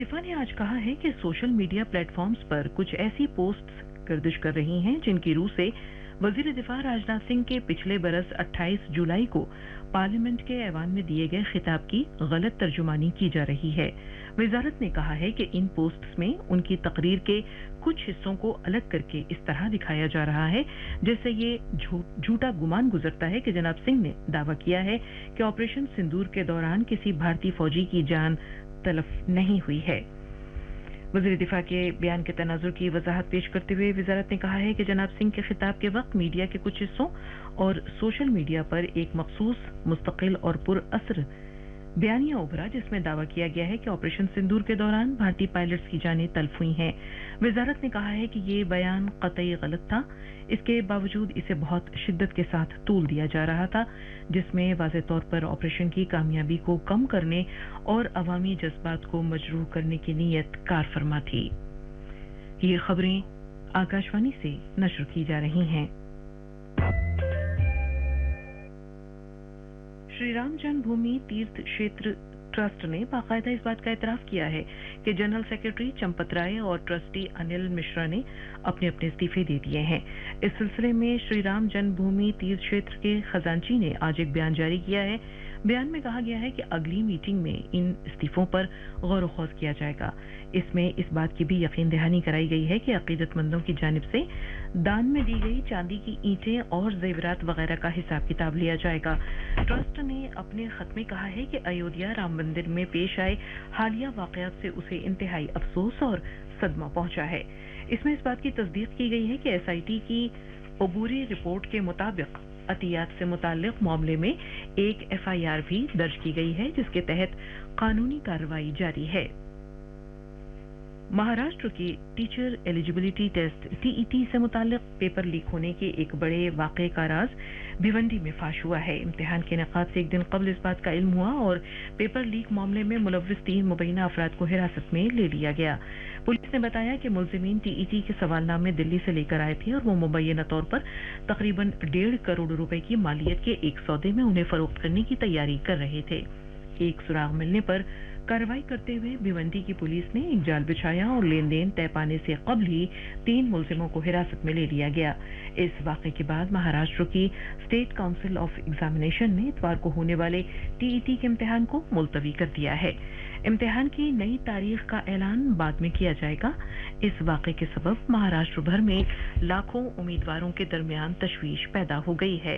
इफा ने आज कहा है कि सोशल मीडिया प्लेटफॉर्म्स पर कुछ ऐसी पोस्ट्स गर्दिश कर रही हैं जिनकी रूह से वजीर दिफा राजनाथ सिंह के पिछले बरस 28 जुलाई को पार्लियामेंट के ऐवान में दिए गए खिताब की गलत तर्जुमानी की जा रही है। वजारत ने कहा है कि इन पोस्ट्स में उनकी तकरीर के कुछ हिस्सों को अलग करके इस तरह दिखाया जा रहा है जिससे ये झूठा गुमान गुजरता है कि जनाब सिंह ने दावा किया है कि ऑपरेशन सिंदूर के दौरान किसी भारतीय फौजी की जान तलफ नहीं हुई है। वज़ीर दिफा के बयान के तनाजुर की वजाहत पेश करते हुए वजारत ने कहा है कि जनाब सिंह के खिताब के वक्त मीडिया के कुछ हिस्सों और सोशल मीडिया पर एक मखसूस मुस्तकिल और पुरअसर बयानिया उभरा जिसमें दावा किया गया है कि ऑपरेशन सिंदूर के दौरान भारतीय पायलट्स की जानें तल्फ हुई हैं। वजारत ने कहा है कि ये बयान कतई गलत था। इसके बावजूद इसे बहुत शिद्दत के साथ तूल दिया जा रहा था जिसमें वाज़ेह तौर पर ऑपरेशन की कामयाबी को कम करने और अवामी जज्बात को मजरूह करने की नीयत कार फरमा थी। ये खबरें आकाशवाणी से नशर की जा रही हैं। श्री राम जन्मभूमि तीर्थ क्षेत्र ट्रस्ट ने बाकायदा इस बात का इतराफ किया है कि जनरल सेक्रेटरी चंपत राय और ट्रस्टी अनिल मिश्रा ने अपने अपने इस्तीफे दे दिए हैं। इस सिलसिले में श्री राम जन्मभूमि तीर्थ क्षेत्र के खजांची ने आज एक बयान जारी किया है। बयान में कहा गया है कि अगली मीटिंग में इन इस्तीफों पर गौर व खौज किया जाएगा। इसमें इस बात की भी यकीन दहानी कराई गई है कि अकीदतमंदों की जानिब से दान में दी गई चांदी की ईंटें और जेवरात वगैरह का हिसाब किताब लिया जाएगा। ट्रस्ट ने अपने खत में कहा है कि अयोध्या राम मंदिर में पेश आए हालिया वाकयात से उसे इंतहाई अफसोस और सदमा पहुंचा है। इसमें इस बात की तस्दीक की गई है कि एसआईटी की अबूरी रिपोर्ट के मुताबिक अतियात से मुताल्लिक मामले में एक एफआईआर भी दर्ज की गई है जिसके तहत कानूनी कार्रवाई जारी है। महाराष्ट्र की टीचर एलिजिबिलिटी टेस्ट टीईटी से मुताल्लिक पेपर लीक होने के एक बड़े वाक़े का राज भिवंडी में फाश हुआ है। इम्तिहान के इनेकाद से एक दिन कबल इस बात का इल्म हुआ और पेपर लीक मामले में मुलव्विस 3 मुबैना अफराद को हिरासत में ले लिया गया। पुलिस ने बताया कि मुलजिमीन टीईटी के सवालनामे दिल्ली से लेकर आए थे और वो मुबैना तौर पर तकरीबन 1.5 करोड़ रुपए की मालियत के एक सौदे में उन्हें फरोख्त करने की तैयारी कर रहे थे। एक सुराग मिलने पर कार्रवाई करते हुए भिवंडी की पुलिस ने एक जाल बिछाया और लेन देन तय पाने से कबल ही 3 मुलजिमों को हिरासत में ले लिया गया। इस वाक़े के बाद महाराष्ट्र की स्टेट काउंसिल ऑफ एग्जामिनेशन ने इतवार को होने वाले टीईटी के इम्तिहान को मुलतवी कर दिया है। इम्तिहान की नई तारीख का ऐलान बाद में किया जाएगा। इस वाक़े के सबब महाराष्ट्र भर में लाखों उम्मीदवारों के दरमियान तशवीश पैदा हो गई है।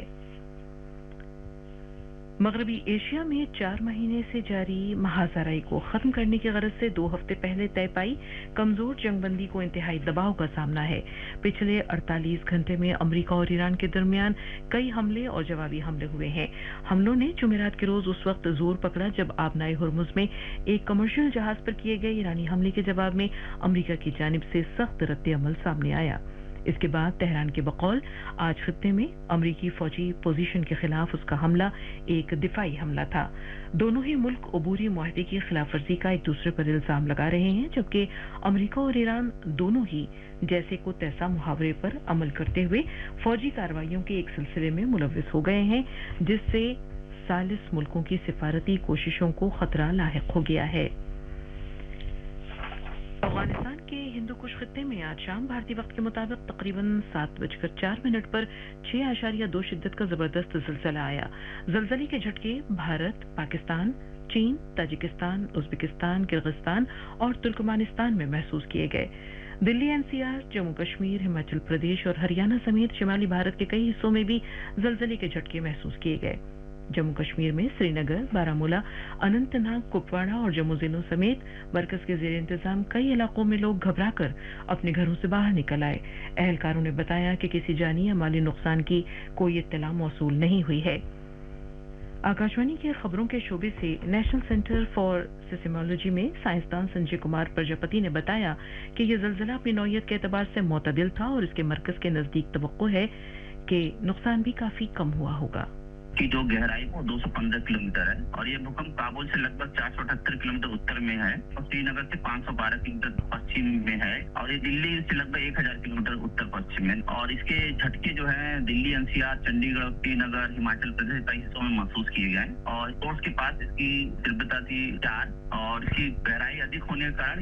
मगरबी एशिया में 4 महीने से जारी महाजराई को खत्म करने की गरज से 2 हफ्ते पहले तय पाई कमजोर जंगबंदी को इंतहाई दबाव का सामना है। पिछले 48 घंटे में अमेरिका और ईरान के दरमियान कई हमले और जवाबी हमले हुए हैं। हमलों ने जुमेरात के रोज उस वक्त जोर पकड़ा जब आबनाए हुर्मुज में एक कमर्शियल जहाज पर किए गए ईरानी हमले के जवाब में अमेरिका की जानिब से सख्त रद्द-ए-अमल सामने आया। इसके बाद तेहरान के बकौल आज खित्ते में अमरीकी फौजी पोजीशन के खिलाफ उसका हमला एक दिफाई हमला था। दोनों ही मुल्क अबूरी मुआहदे की खिलाफ वर्जी का एक दूसरे पर इल्जाम लगा रहे हैं जबकि अमरीका और ईरान दोनों ही जैसे को तैसा मुहावरे पर अमल करते हुए फौजी कार्रवाइयों के एक सिलसिले में मुलव्विस हो गए हैं जिससे सालिस मुल्कों की सिफारती कोशिशों को खतरा लाहिक हो गया है। अफगानिस्तान के हिंदू कुश खित्ते में आज शाम भारतीय वक्त के मुताबिक तकरीबन 7:04 पर 6.2 शिद्दत का जबरदस्त जिलजिला आया। जिलजिले के झटके भारत, पाकिस्तान, चीन, ताजिकिस्तान, उज्बेकिस्तान, किर्गिस्तान और तुर्कमानिस्तान में महसूस किए गए। दिल्ली एनसीआर, जम्मू कश्मीर, हिमाचल प्रदेश और हरियाणा समेत शिमाली भारत के कई हिस्सों में भी जिलजिले के झटके महसूस किए गए। जम्मू कश्मीर में श्रीनगर, बारामूला, अनंतनाग, कुपवाड़ा और जम्मू जिलों समेत मरकज के जेर इंतजाम कई इलाकों में लोग घबराकर अपने घरों से बाहर निकल आए। अहलकारों ने बताया कि किसी जानी या माली नुकसान की कोई इत्तला मौसूल नहीं हुई है। आकाशवाणी के खबरों के शोबे से नेशनल सेंटर फॉर सिस्मोलॉजी में साइंसदान संजय कुमार प्रजापति ने बताया कि यह ज़लज़ला अपनी नौइयत के एतबार से मोतदिल था और इसके मरकज के नजदीक तवक्को है कि नुकसान भी काफी कम हुआ होगा। की जो गहराई वो 215 किलोमीटर है और ये भूकंप काबुल से लगभग 478 किलोमीटर उत्तर में है और श्रीनगर से 512 किलोमीटर पश्चिम में है और ये दिल्ली से लगभग 1000 किलोमीटर उत्तर पश्चिम में और इसके झटके जो है दिल्ली, एनसीआर, चंडीगढ़, श्रीनगर, हिमाचल प्रदेश कई हिस्सों में महसूस किए गए और कोर्स के पास इसकी तीव्रता थी 4 और इसकी गहराई अधिक होने के कारण